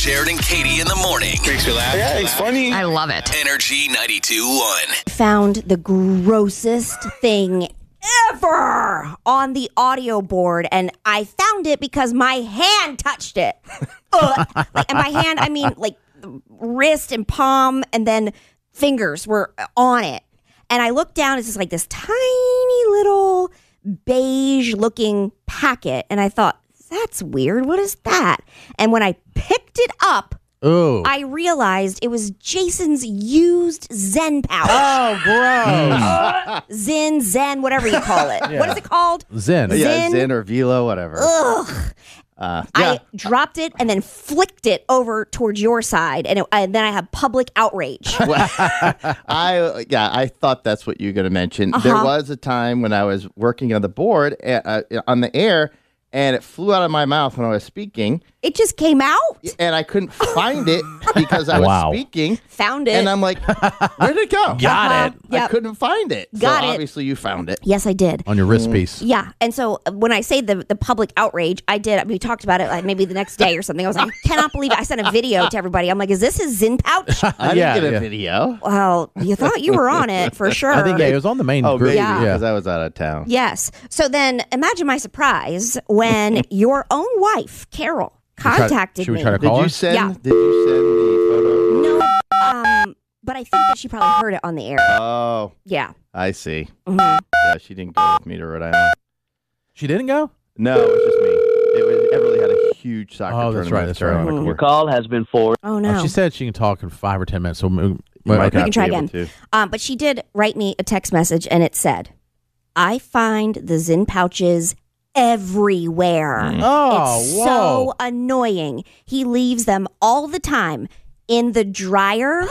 Jared and Katie in the morning. Makes me laugh. Yeah, it's funny. I love it. Energy 92.1. Found the grossest thing ever on the audio board, and I found it because my hand touched it. And by hand, I mean like wrist and palm, and then fingers were on it. And I looked down, it's just like this tiny little beige-looking packet, and I thought, that's weird. What is that? And when I picked it up, I realized it was Jason's used Zen pouch. Oh, gross. Zen, whatever you call it. Yeah. What is it called? Zen. Yeah, Zen or Velo, whatever. Ugh. I dropped it and then flicked it over towards your side, and then I had public outrage. I thought that's what you were going to mention. There was a time when I was working on the board on the air, and it flew out of my mouth when I was speaking. It just came out. And I couldn't find it because I was speaking. Found it. And I'm like, where did it go? Got it. I couldn't find it. Got so it. Obviously you found it. Yes, I did. On your wrist piece. Yeah. And so when I say the public outrage, I did. I mean, we talked about it like maybe the next day or something. I was like, I cannot believe it. I sent a video to everybody. I'm like, is this his Zen pouch? I didn't get a video. Well, you thought you were on it for sure. I think it was on the main group. Maybe, Yeah. because I was out of town. Yes. So then imagine my surprise when your own wife, Carol, contacted Should we me. try to call her? Yeah. Did you send the photo? No, but I think that she probably heard it on the air. Oh, Yeah. I see. Mhm. Yeah, she didn't go with me to Rhode Island. She didn't go? No, it was just me. Everly had a huge soccer Oh, tournament. that's right, that's right. Carolina Your call has been forwarded. Oh, no. She said she can talk in 5 or 10 minutes. So Might We not can try be able again. to. But she did write me a text message, and it said, I find the Zen pouches everywhere. Oh, It's whoa. so annoying. He leaves them all the time in the dryer.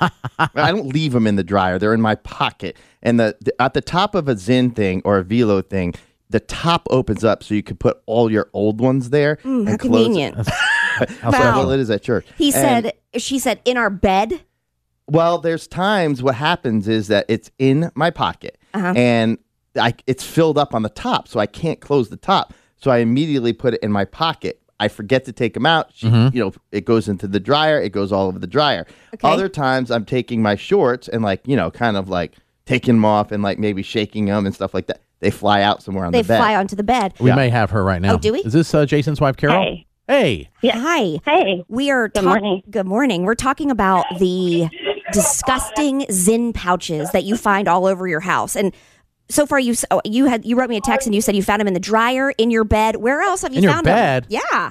I don't leave them in the dryer. They're in my pocket. And at the top of a Zen thing or a Velo thing, the top opens up so you can put all your old ones there. How and close it. convenient. Well, it is at church. She said, in our bed. Well, there's times what happens is that it's in my pocket and it's filled up on the top, so I can't close the top. So I immediately put it in my pocket. I forget to take them out. It goes into the dryer. It goes all over the dryer. Okay. Other times I'm taking my shorts and kind of taking them off and maybe shaking them and stuff like that. They fly out somewhere on They the bed. fly onto the bed. We may have her right now. Oh, do we? Is this Jason's wife, Carol? Hey. Hey. Yeah. Hi. Hey. We are Good morning. Good morning. We're talking about the disgusting Zen pouches that you find all over your house. And so far, you wrote me a text and you said you found them in the dryer, in your bed. Where else have you In your found bed? them? Yeah.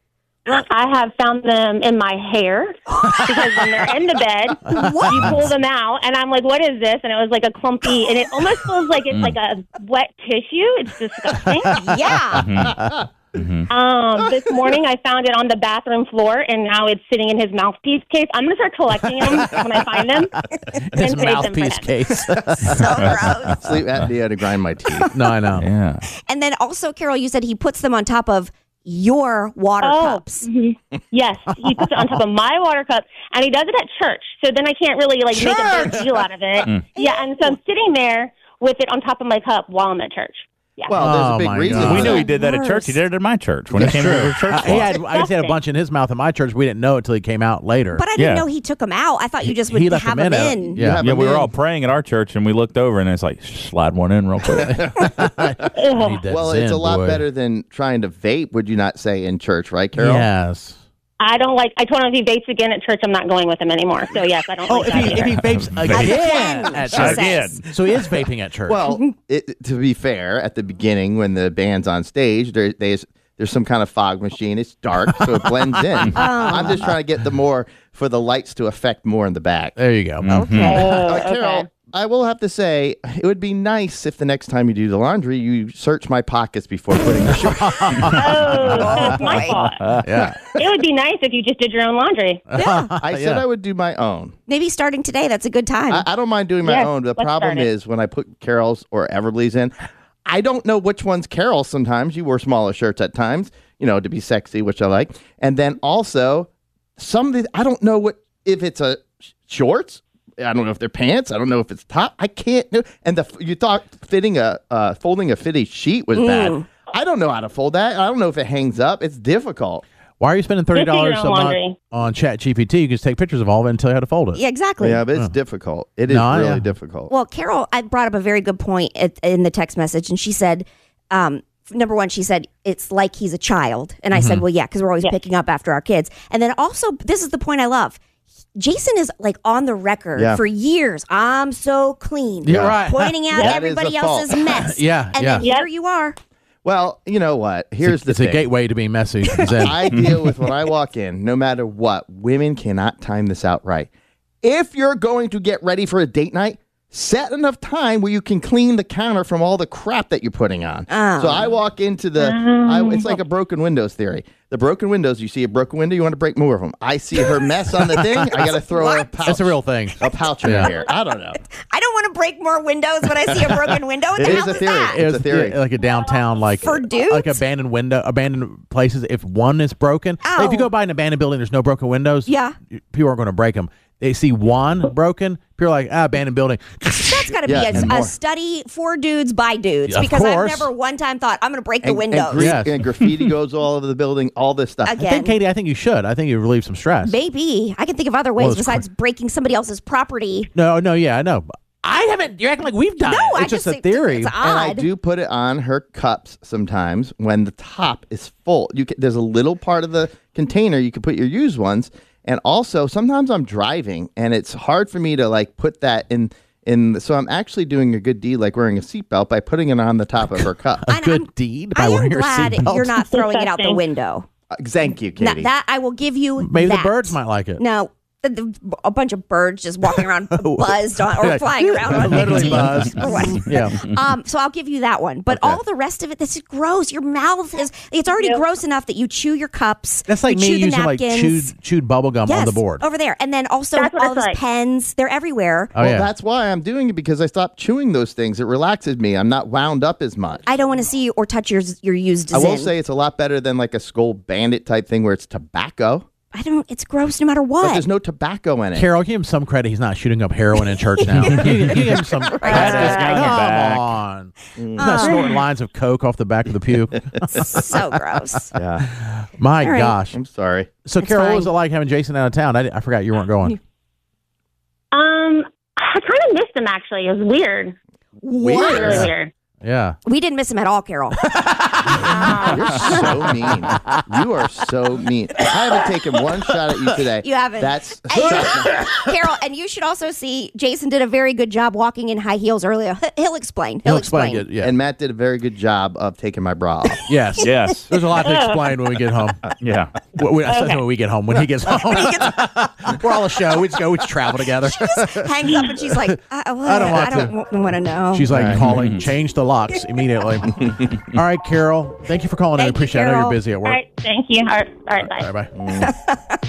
I have found them in my hair because when they're in the bed, you pull them out, and I'm like, "What is this?" And it was like a clumpy, and it almost feels like it's like a wet tissue. It's disgusting. Yeah. This morning I found it on the bathroom floor, and now it's sitting in his mouthpiece case. I'm gonna start collecting them when I find them. His and save them for mouthpiece him. case. So gross. Sleep apnea to grind my teeth. No, I know. Yeah. And then also, Carol, you said he puts them on top of your water cups. Yes, he puts it on top of my water cup, and he does it at church. So then I can't really make a big deal out of it. Yeah, and so I'm sitting there with it on top of my cup while I'm at church. Yeah. Well, there's Oh, a big my reason. God. for We knew that. he did that at church. He did it at my church when he came to church. I just had a bunch in his mouth at my church. We didn't know it till he came out later. But I didn't Yeah. know he took them out. I thought you just would He left have them them in. in. Yeah. have Yeah, them we were in. all praying at our church, and we looked over, and it's like, slide one in real quick. Need that Well, it's Zen, a lot boy. better than trying to vape, would you not say, in church, right, Carol? Yes. I don't like. I told him if he vapes again at church, I'm not going with him anymore. So yes, I don't Oh, like if that he, either. if he vapes again Again, at she church. says. So he is vaping at church. Well, to be fair, at the beginning when the band's on stage, there's some kind of fog machine. It's dark, so it blends in. I'm just trying to get for the lights to affect more in the back. there you go. Okay. Carol, I will have to say, it would be nice if the next time you do the laundry, you search my pockets before putting the shirt. Oh, so it's my fault. Yeah. It would be nice if you just did your own laundry. Yeah. I said I would do my own. Maybe starting today, that's a good time. I don't mind doing my Yes, own. The let's problem start it. is when I put Carol's or Everly's in, I don't know which one's Carol sometimes. You wear smaller shirts at times, to be sexy, which I like. And then also, I don't know if it's a shorts. I don't know if they're pants. I don't know if it's top. I can't do. And you thought folding a fitted sheet was bad. I don't know how to fold that. I don't know if it hangs up. It's difficult. Why are you spending $30 Just do your a own month laundry. on ChatGPT? You can just take pictures of all of it and tell you how to fold it. Yeah, exactly. Yeah, but it's difficult. It is No, really yeah. difficult. Well, Carol, I brought up a very good point in the text message, and she said, number one, she said it's like he's a child, and I said, well, yeah, because we're always picking up after our kids. And then also, this is the point I love. Jason is like on the record for years. I'm so clean. You're right. Pointing out That everybody is a fault. else's mess. Yeah, And yeah. then here you are. Well, you know what? Here's the It's a thing. gateway to being messy. Zen. I deal with when I walk in, no matter what, women cannot time this out right. If you're going to get ready for a date night, set enough time where you can clean the counter from all the crap that you're putting on. So I walk into it's like a broken windows theory. The broken windows, you see a broken window, you want to break more of them. I see her mess on the thing, I got to throw a pouch. That's a real thing. A pouch in here. I don't know. I don't want to break more windows when I see a broken window. What It the is hell a is theory. that? It's a theory. Like a downtown, like For dudes? like abandoned places. If one is broken, like if you Ow. go by an abandoned building, there's no broken windows. Yeah. People aren't going to break them. They see one broken, people are like, abandoned building. That's got to Yeah, be and a more. study for dudes by dudes, Of because I've course. never one time thought I'm going to break the windows. Yes. And graffiti goes all over the building, all this stuff. I Again. think, Katie, I think you should. I think you relieve some stress. Maybe I can think of other ways Well, it's besides breaking somebody else's property. No, yeah, I know. I haven't. You're acting like we've done No, it. I It's just a think theory. It's And I odd. do put it on her cups sometimes when the top is full. There's a little part of the container you can put your used ones. And also, sometimes I'm driving, and it's hard for me to like put that in. So I'm actually doing a good deed, like wearing a seatbelt, by putting it on the top of her cup. A good deed by I am wearing your glad seatbelt. you're not throwing it out the Disgusting. window. Thank you, Now, Katie. that I will give you. Maybe that. the birds might like it. No, a bunch of birds just walking around buzzed on, or flying around on Literally nicotine. buzzed. Or what. Yeah. So I'll give you that one. But all the rest of it, this is gross. Your mouth it's already gross enough that you chew your cups. That's like you me chew the using like napkins. chewed bubble gum on the board. Over there. And then also That's what all it's those like. pens, they're everywhere. Oh, well, yeah. that's why I'm doing it, because I stopped chewing those things. It relaxes me. I'm not wound up as much. I don't want to see you or touch your used I will Zyn. say it's a lot better than like a Skull Bandit type thing where it's tobacco, It's gross no matter but what. there's no tobacco in it. Carol, give him some credit. He's not shooting up heroin in church now. you give him some credit. this guy in the back. Come on. He's not snorting lines of coke off the back of the pew. So gross. Yeah, My All right. gosh. I'm sorry. So, It's Carol, what fine. was it like having Jason out of town? I forgot you weren't going. I kind of missed him, actually. It was weird. What? Really weird. Yeah. We didn't miss him at all, Carol. You're so mean. You are so mean. I haven't taken one shot at you today. You haven't. That's Carol, and you should also see Jason did a very good job walking in high heels earlier. He'll explain. He'll explain. it. Yeah. And Matt did a very good job of taking my bra off. Yes. Yes. There's a lot to explain when we get home. Yeah. I said when we get home. When he gets home. We're all a show. We just travel together. Hangs up and she's like, I don't want to know. She's like calling, change the locks immediately. All right, Carol. Thank you for calling in. I Thank you, appreciate it. I know Carol. you're busy at All work. right. Thank you. All right. Bye. All right, bye.